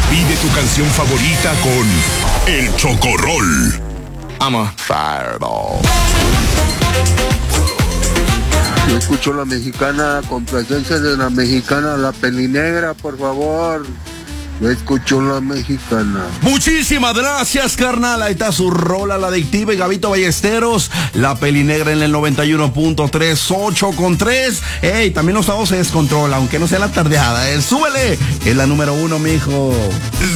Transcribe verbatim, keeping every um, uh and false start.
Pide tu canción favorita con El Chocorrol. I'm a fireball. Yo escucho la mexicana, con presencia de la mexicana, la pelinegra, por favor. Yo escucho la mexicana. Muchísimas gracias, carnal. Ahí está su rola, la adictiva, y Gabito Ballesteros, la pelinegra en el noventa y uno punto tres, ocho con tres. Ey, también los sábados se descontrola, aunque no sea la tardeada. Eh. Súbele, es la número uno, mijo.